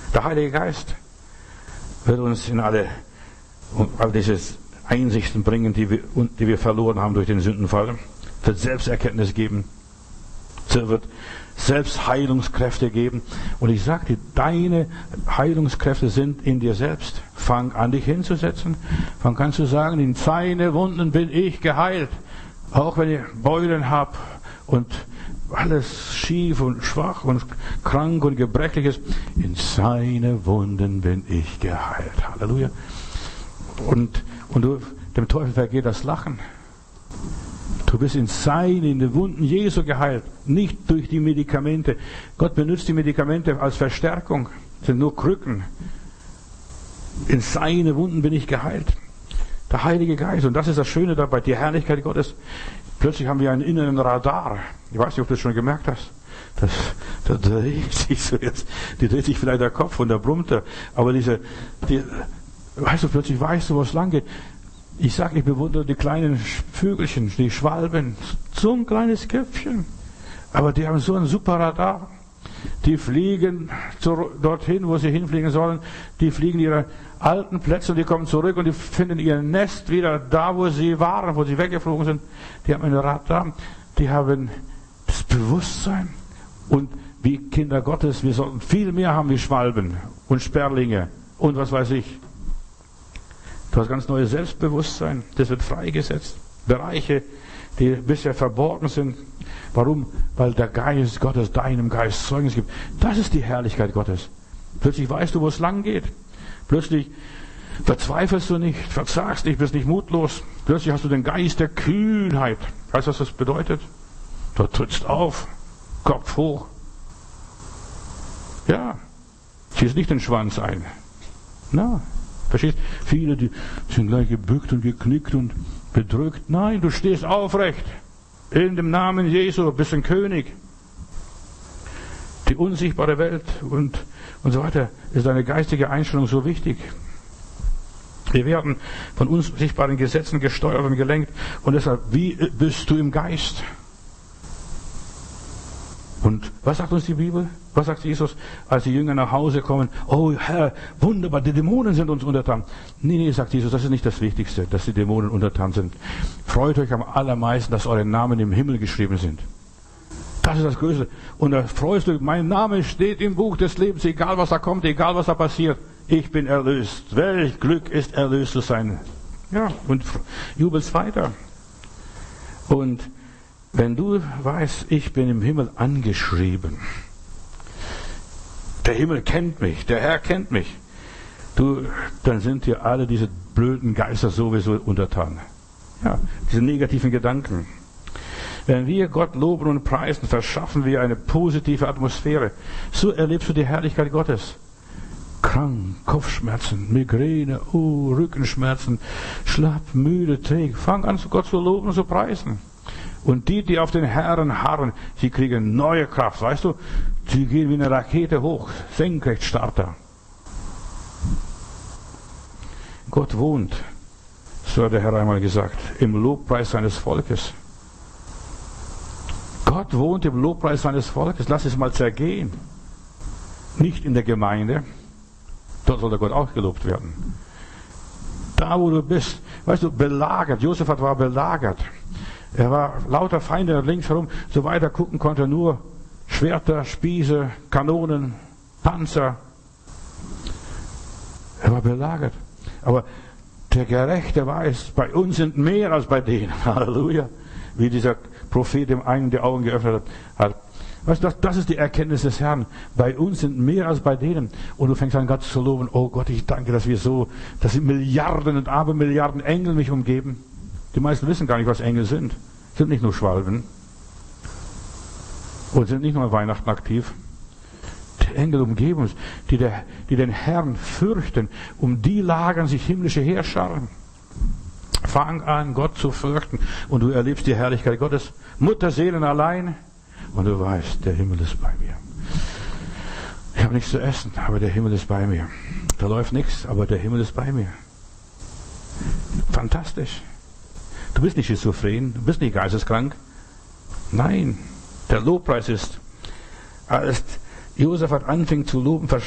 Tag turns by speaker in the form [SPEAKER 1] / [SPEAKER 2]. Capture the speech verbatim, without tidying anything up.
[SPEAKER 1] Der Heilige Geist wird uns in alle, all diese Einsichten bringen, die wir, die wir verloren haben durch den Sündenfall. Wird Selbsterkenntnis geben. Wird Selbstheilungskräfte geben. Und ich sage dir, deine Heilungskräfte sind in dir selbst. Fang an, dich hinzusetzen. Fang an zu sagen, in seine Wunden bin ich geheilt. Auch wenn ich Beulen habe und alles schief und schwach und krank und gebrechlich ist, in seine Wunden bin ich geheilt. Halleluja. Und, und du, dem Teufel vergeht das Lachen. Du bist in seine, in den Wunden Jesu geheilt, nicht durch die Medikamente. Gott benutzt die Medikamente als Verstärkung, das sind nur Krücken. In seine Wunden bin ich geheilt. Der Heilige Geist, und das ist das Schöne dabei, die Herrlichkeit Gottes. Plötzlich haben wir einen inneren Radar. Ich weiß nicht, ob du das schon gemerkt hast. Das, das dreht sich so jetzt, die dreht sich vielleicht der Kopf und der brummt er. Aber diese, die, weißt du, plötzlich weißt du, wo es lang geht. Ich sage, ich bewundere die kleinen Vögelchen, die Schwalben, so ein kleines Köpfchen. Aber die haben so ein super Radar. Die fliegen zu, dorthin, wo sie hinfliegen sollen. Die fliegen ihre alten Plätze und die kommen zurück und die finden ihr Nest wieder da, wo sie waren, wo sie weggeflogen sind. Die haben ein Radar. Die haben das Bewusstsein. Und wie Kinder Gottes, wir sollten viel mehr haben wie Schwalben und Sperlinge und was weiß ich. Du hast ganz neues Selbstbewusstsein. Das wird freigesetzt. Bereiche, die bisher verborgen sind. Warum? Weil der Geist Gottes deinem Geist Zeugnis gibt. Das ist die Herrlichkeit Gottes. Plötzlich weißt du, wo es lang geht. Plötzlich verzweifelst du nicht, verzagst nicht, bist nicht mutlos. Plötzlich hast du den Geist der Kühnheit. Weißt du, was das bedeutet? Du trittst auf, Kopf hoch. Ja, ziehst nicht den Schwanz ein. Na, verstehst? Viele, die sind gleich gebückt und geknickt und bedrückt. Nein, du stehst aufrecht. In dem Namen Jesu bist ein König. Die unsichtbare Welt und, und so weiter ist eine geistige Einstellung so wichtig. Wir werden von unsichtbaren Gesetzen gesteuert und gelenkt. Und deshalb, wie bist du im Geist? Und was sagt uns die Bibel? Was sagt Jesus, als die Jünger nach Hause kommen? Oh Herr, wunderbar, die Dämonen sind uns untertan. Nee, nee, sagt Jesus, das ist nicht das Wichtigste, dass die Dämonen untertan sind. Freut euch am allermeisten, dass eure Namen im Himmel geschrieben sind. Das ist das Größte. Und da freust du, mein Name steht im Buch des Lebens, egal was da kommt, egal was da passiert. Ich bin erlöst. Welch Glück ist, erlöst zu sein. Ja, und jubelst weiter. Und wenn du weißt, ich bin im Himmel angeschrieben, der Himmel kennt mich, der Herr kennt mich, du, dann sind dir alle diese blöden Geister sowieso untertan. Ja, diese negativen Gedanken. Wenn wir Gott loben und preisen, verschaffen wir eine positive Atmosphäre. So erlebst du die Herrlichkeit Gottes. Krank, Kopfschmerzen, Migräne, oh, Rückenschmerzen, schlapp, müde, träge. Fang an, Gott zu loben und zu preisen. Und die, die auf den Herrn harren, sie kriegen neue Kraft. Weißt du, sie gehen wie eine Rakete hoch, Senkrechtstarter. Gott wohnt, so hat der Herr einmal gesagt, im Lobpreis seines Volkes. Gott wohnt im Lobpreis seines Volkes. Lass es mal zergehen. Nicht in der Gemeinde. Dort soll der Gott auch gelobt werden. Da, wo du bist, weißt du, belagert. Josaphat war belagert. Er war lauter Feinde ringsherum. So weiter gucken konnte er nur Schwerter, Spieße, Kanonen, Panzer. Er war belagert. Aber der Gerechte weiß, bei uns sind mehr als bei denen. Halleluja. Wie dieser Prophet dem einen die Augen geöffnet hat. Weißt du, das, das ist die Erkenntnis des Herrn. Bei uns sind mehr als bei denen. Und du fängst an, Gott zu loben. Oh Gott, ich danke, dass wir so, dass Milliarden und Abermilliarden Engel mich umgeben. Die meisten wissen gar nicht, was Engel sind. Sind nicht nur Schwalben. Und sind nicht nur an Weihnachten aktiv. Die Engel umgeben uns, die, der, die den Herrn fürchten. Um die lagern sich himmlische Heerscharen. Fang an, Gott zu fürchten. Und du erlebst die Herrlichkeit Gottes. Mutterseelen allein. Und du weißt, der Himmel ist bei mir. Ich habe nichts zu essen, aber der Himmel ist bei mir. Da läuft nichts, aber der Himmel ist bei mir. Fantastisch. Du bist nicht schizophren, du bist nicht geisteskrank. Nein, der Lobpreis ist, als Josaphat anfing zu loben,